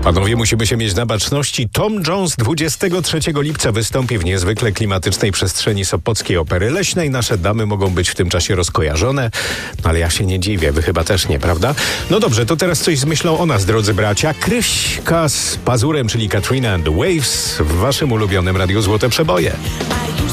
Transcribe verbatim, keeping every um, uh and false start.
Panowie, musimy się mieć na baczności. Tom Jones dwudziestego trzeciego lipca wystąpi w niezwykle klimatycznej przestrzeni Sopockiej Opery Leśnej. Nasze damy mogą być w tym czasie rozkojarzone, no ale ja się nie dziwię, wy chyba też nie, prawda? No dobrze, to teraz coś z myślą o nas, drodzy bracia. Kryśka z Pazurem, czyli Katrina and the Waves w waszym ulubionym Radiu Złote Przeboje.